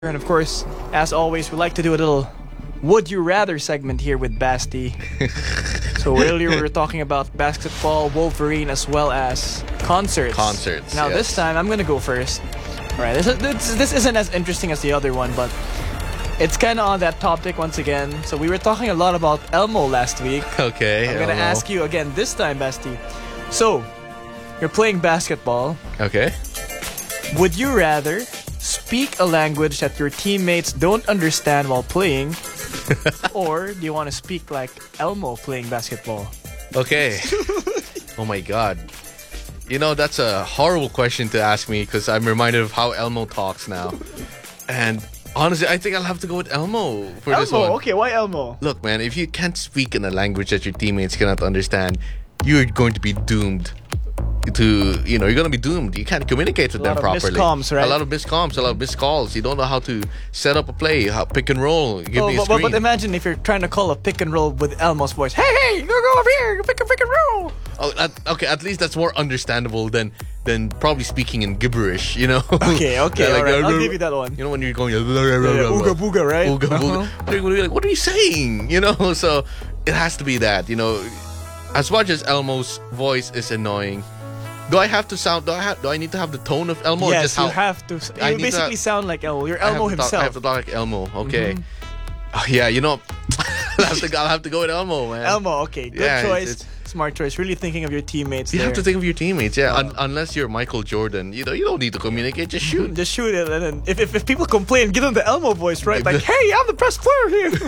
And of course, as always, we like to do a little Would You Rather segment here with Basti. So earlier we were talking about basketball, Wolverine, as well as concerts. Now yes. this time I'm gonna go first. Alright, this isn't as interesting as the other one, but it's kind of on that topic once again. So we were talking a lot about Elmo last week. Okay. I'm gonna ask you again this time, Basti. So, you're playing basketball. Okay. Would you rather speak a language that your teammates don't understand while playing, or do you want to speak like Elmo playing basketball? Okay. Oh my god. You know, that's a horrible question to ask me because I'm reminded of how Elmo talks now. And honestly, I think I'll have to go with Elmo for this one. Elmo, okay, why Elmo? Look, man, if you can't speak in a language that your teammates cannot understand, you're going to be doomed you're going to be doomed. You can't communicate with them properly. A lot of miscomms, right? A lot of miscomms, a lot of missed calls. You don't know how to set up a play, how pick and roll, give me a screen. But imagine if you're trying to call a pick and roll with Elmo's voice. Hey, go over here, pick and roll. Oh, okay, at least that's more understandable than probably speaking in gibberish, you know? Okay, Like, alright, I'll give you that one. You know when you're going... Ooga booga, right? Ooga booga. They're gonna be like, what are you saying? You know? So it has to be that, you know. As much as Elmo's voice is annoying, do I have to sound... Do I need to have the tone of Elmo? Yes, or just how, you have to. You basically sound like Elmo. You're Elmo himself. I have to talk like Elmo. Okay. Oh, yeah, you know... I'll have to go with Elmo, man. Elmo, okay. Good choice. Smart choice. Really thinking of your teammates. You have to think of your teammates, yeah. Unless you're Michael Jordan, you don't need to communicate. Just shoot. Just shoot it, and then if people complain, give them the Elmo voice, right? Like, hey, I'm the best player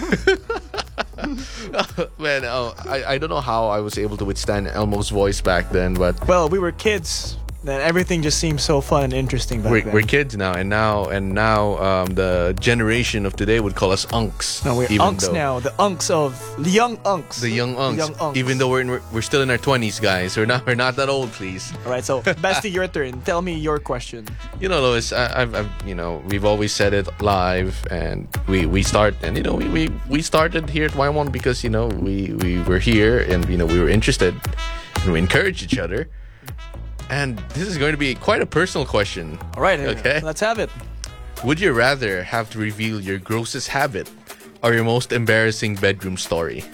here. Man, I don't know how I was able to withstand Elmo's voice back then, but well, we were kids. Then everything just seemed so fun and interesting back then. We're kids now, and now the generation of today would call us unks. No, we're unks now. The unks of the young unks. The young unks. Even though we're still in our 20s, guys. We're not that old, please. All right, so Basti, your turn. Tell me your question. You know, Lois, I've we've always said it live, and we started here at Y1 because we were here, and we were interested, and we encouraged each other. And this is going to be quite a personal question. All right, okay. Let's have it. Would you rather have to reveal your grossest habit or your most embarrassing bedroom story?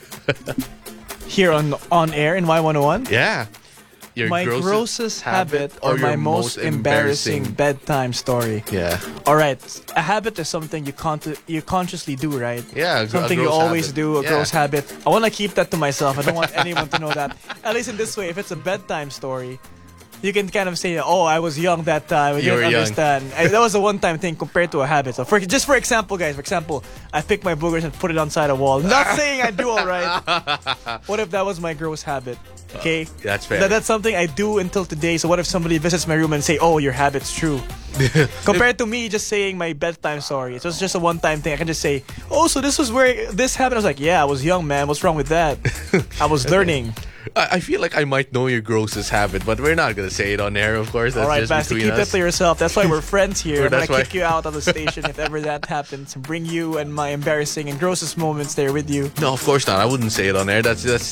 Here on air in Y101? Yeah. My grossest habit or my most embarrassing bedtime story. Yeah. All right. A habit is something you consciously do, right? Yeah. Something you always do, a Yeah. gross habit. I want to keep that to myself. I don't want anyone to know that. At least in this way, if it's a bedtime story, you can kind of say, oh, I was young that time. You didn't understand. That was a one-time thing compared to a habit. So, for example, guys, I pick my boogers and put it on a wall. Not saying I do all right. What if that was my gross habit? Okay? That's fair. That's something I do until today. So what if somebody visits my room and say, oh, your habit's true? Compared to me just saying my bedtime story. So it's just a one-time thing. I can just say, oh, so this was where this happened. I was like, yeah, I was young, man. What's wrong with that? I was learning. I feel like I might know your grossest habit, but we're not going to say it on air, of course. That's all right, just Basti, between keep us. it to yourself. That's why we're friends here. I'm going to kick you out of the station if ever that happens and bring you and my embarrassing and grossest moments there with you. No, of course not. I wouldn't say it on air.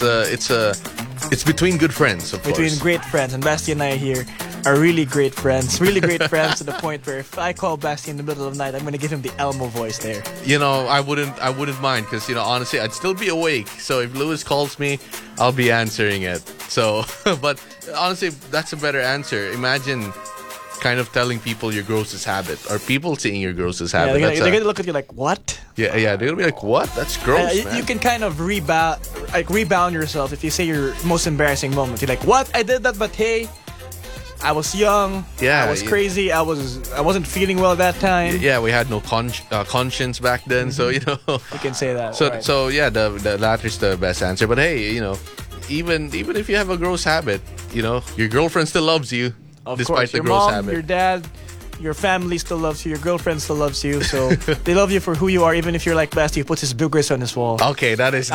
It's between good friends, of course. Between great friends. And Basti and I here are really great friends. Really great friends to the point where if I call Basti in the middle of the night, I'm going to give him the Elmo voice there. I wouldn't mind because, honestly, I'd still be awake. So if Lewis calls me, I'll be answering it. So, but honestly, that's a better answer. Imagine kind of telling people your grossest habit or people seeing your grossest habit. Yeah, they're going to look at you like, what? Yeah, they're going to be like, what? That's gross, man. You can kind of rebound yourself if you say your most embarrassing moment. You're like, what? I did that, but hey, I was young. Yeah, I was crazy. I wasn't feeling well that time. Yeah, we had no conscience back then, so you can say that. So yeah, the latter's the best answer. But hey, even if you have a gross habit, your girlfriend still loves you despite the gross habit. Your dad, your family still loves you. Your girlfriend still loves you. So they love you for who you are, even if you're like Basti who puts his boogers on his wall. Okay, that is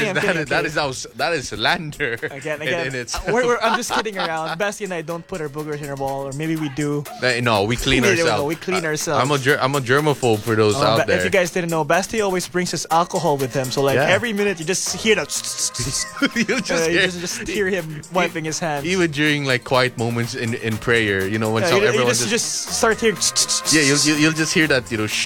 slander. Again. I'm just kidding around. Basti and I don't put our boogers in our wall, or maybe we do. No, we clean ourselves. We clean ourselves. I'm a germaphobe for those out there. If you guys didn't know, Basti always brings his alcohol with him. So every minute you just hear that. you just hear him wiping his hands. Even during quiet moments in prayer, when everyone just start start hearing. Yeah, you'll just hear that,